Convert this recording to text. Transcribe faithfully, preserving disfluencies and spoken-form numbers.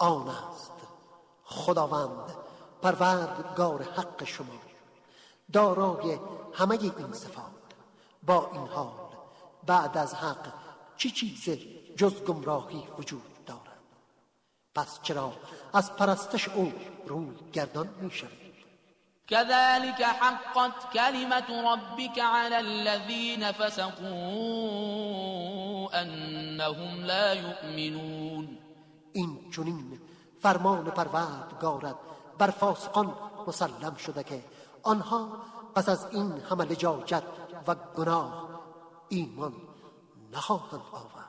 آن است خداوند پروردگار حق شما، دارای همه این صفات. با این حال بعد از حق چه چیز جز گمراهی وجود دارد؟ پس چرا از پرستش او روی گردان می شوید؟ كذلك حقت كلمة ربك على الذين فسقوا أنهم لا يؤمنون. این چنین فرمان پروردگارت بر فاسقان مسلم شده که آنها پس از این همه لجاجت و گناه ایمان نخواهند آورد.